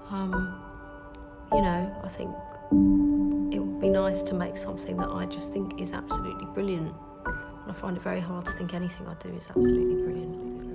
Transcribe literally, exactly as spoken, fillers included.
Um, you know, I think it would be nice to make something that I just think is absolutely brilliant. And I find it very hard to think anything I do is absolutely brilliant.